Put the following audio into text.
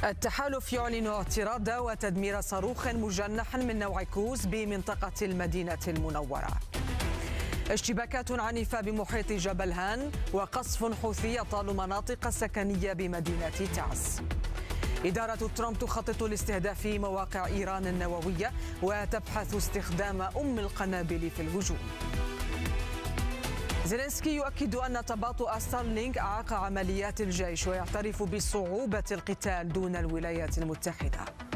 التحالف يعلن اعتراض وتدمير صاروخ مجنح من نوع كروز بمنطقة المدينة المنورة. اشتباكات عنيفة بمحيط جبل هان وقصف حوثي يطال مناطق سكنية بمدينة تعز. إدارة ترامب تخطط لاستهداف مواقع إيران النووية وتبحث استخدام القنابل في الهجوم. زيلينسكي يؤكد أن تباطؤ ستارلينك أعاق عمليات الجيش ويعترف بصعوبة القتال دون الولايات المتحدة.